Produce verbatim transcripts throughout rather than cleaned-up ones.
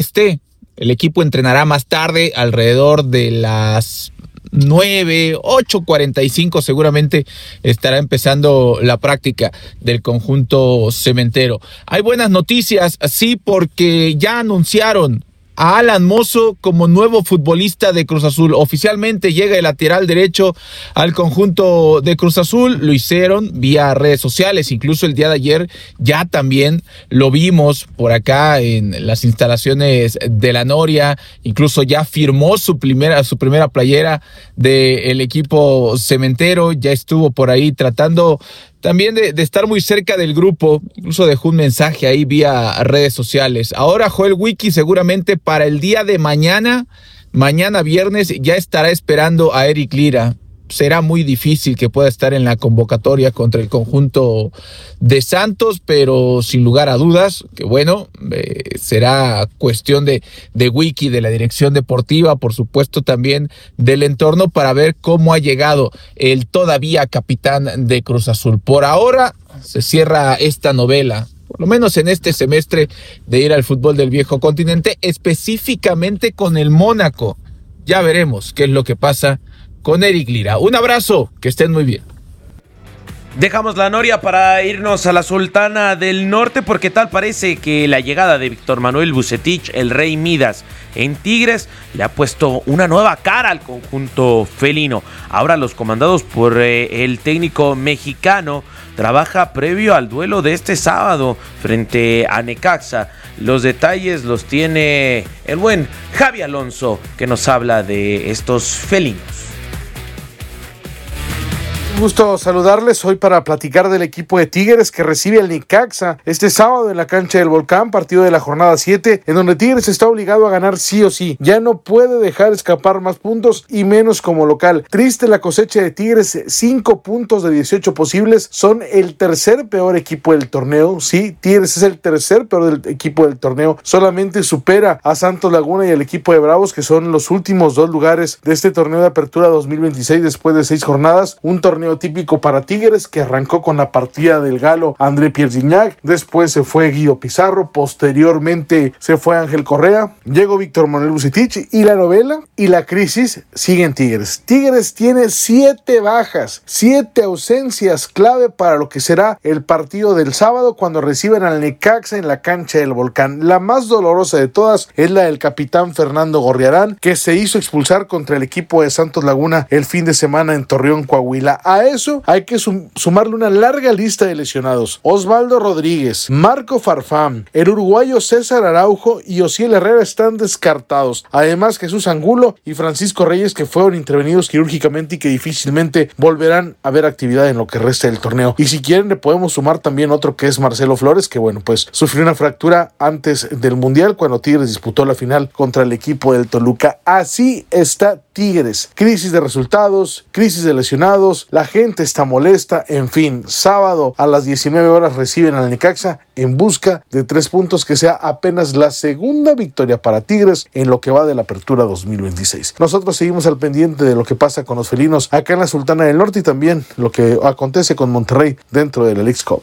esté. El equipo entrenará más tarde, alrededor de las nueve, ocho cuarenta y cinco seguramente estará empezando la práctica del conjunto cementero. Hay buenas noticias, sí, porque ya anunciaron a Alan Mozo como nuevo futbolista de Cruz Azul. Oficialmente llega el lateral derecho al conjunto de Cruz Azul. Lo hicieron vía redes sociales, incluso el día de ayer ya también lo vimos por acá en las instalaciones de la Noria. Incluso ya firmó su primera, su primera playera del equipo cementero. Ya estuvo por ahí tratando también de, de estar muy cerca del grupo, incluso dejó un mensaje ahí vía redes sociales. Ahora Joel Wiki seguramente para el día de mañana, mañana viernes, ya estará esperando a Eric Lira. Será muy difícil que pueda estar en la convocatoria contra el conjunto de Santos, pero sin lugar a dudas, que bueno, eh, será cuestión de, de Wiki, de la dirección deportiva, por supuesto también del entorno, para ver cómo ha llegado el todavía capitán de Cruz Azul. Por ahora se cierra esta novela, por lo menos en este semestre, de ir al fútbol del viejo continente, específicamente con el Mónaco. Ya veremos qué es lo que pasa con Eric Lira. Un abrazo, que estén muy bien. Dejamos la Noria para irnos a la Sultana del Norte, porque tal parece que la llegada de Víctor Manuel Vucetich, el Rey Midas, en Tigres, le ha puesto una nueva cara al conjunto felino. Ahora los comandados por eh, el técnico mexicano trabaja previo al duelo de este sábado frente a Necaxa. Los detalles los tiene el buen Javi Alonso, que nos habla de estos felinos. Un gusto saludarles hoy para platicar del equipo de Tigres que recibe al Necaxa este sábado en la cancha del Volcán, partido de la jornada siete, en donde Tigres está obligado a ganar sí o sí. Ya no puede dejar escapar más puntos y menos como local. Triste la cosecha de Tigres, cinco puntos de dieciocho posibles, son el tercer peor equipo del torneo. Sí, Tigres es el tercer peor del equipo del torneo, solamente supera a Santos Laguna y al equipo de Bravos, que son los últimos dos lugares de este torneo de apertura dos mil veintiséis después de seis jornadas. Un torneo típico para Tigres que arrancó con la partida del galo André Pierre Gignac, después se fue Guido Pizarro, posteriormente se fue Ángel Correa, llegó Víctor Manuel Vucetich y la novela y la crisis sigue en Tigres. Tigres tiene siete bajas, siete ausencias clave para lo que será el partido del sábado cuando reciben al Necaxa en la cancha del Volcán. La más dolorosa de todas es la del capitán Fernando Gorriarán, que se hizo expulsar contra el equipo de Santos Laguna el fin de semana en Torreón, Coahuila. A eso hay que sum- sumarle una larga lista de lesionados. Osvaldo Rodríguez, Marco Farfán, el uruguayo César Araujo y Osiel Herrera están descartados. Además, Jesús Angulo y Francisco Reyes, que fueron intervenidos quirúrgicamente y que difícilmente volverán a ver actividad en lo que resta del torneo. Y si quieren le podemos sumar también otro, que es Marcelo Flores, que bueno, pues sufrió una fractura antes del Mundial cuando Tigres disputó la final contra el equipo del Toluca. Así está Tigres. Crisis de resultados, crisis de lesionados, la gente está molesta, en fin. Sábado a las diecinueve horas reciben al Necaxa en busca de tres puntos, que sea apenas la segunda victoria para Tigres en lo que va de la apertura dos mil veintiséis. Nosotros seguimos al pendiente de lo que pasa con los felinos acá en la Sultana del Norte y también lo que acontece con Monterrey dentro de la Leagues Cup.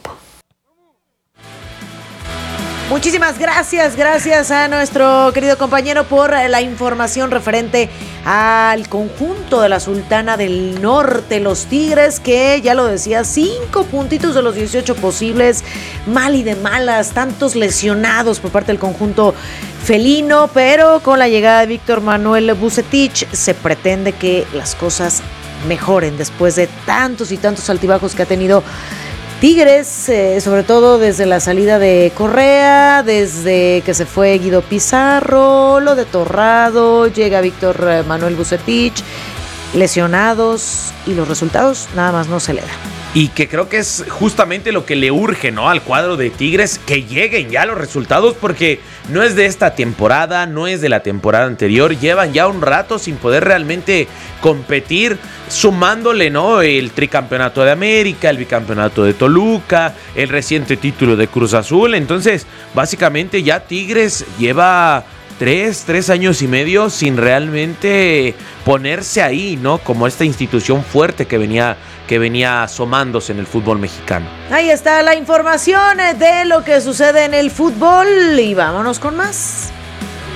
Muchísimas gracias, gracias a nuestro querido compañero por la información referente al conjunto de la Sultana del Norte, los Tigres, que ya lo decía, cinco puntitos de los dieciocho posibles, mal y de malas, tantos lesionados por parte del conjunto felino, pero con la llegada de Víctor Manuel Vucetich se pretende que las cosas mejoren después de tantos y tantos altibajos que ha tenido Tigres, eh, sobre todo desde la salida de Correa, desde que se fue Guido Pizarro, lo de Torrado, llega Víctor Manuel Vucetich, lesionados, y los resultados nada más no se le dan. Y que creo que es justamente lo que le urge, ¿no?, al cuadro de Tigres, que lleguen ya los resultados, porque no es de esta temporada, no es de la temporada anterior, llevan ya un rato sin poder realmente competir, sumándole, ¿no?, el tricampeonato de América, el bicampeonato de Toluca, el reciente título de Cruz Azul. Entonces, básicamente ya Tigres lleva Tres, tres años y medio sin realmente ponerse ahí, ¿no?, como esta institución fuerte que venía, que venía asomándose en el fútbol mexicano. Ahí está la información de lo que sucede en el fútbol y vámonos con más.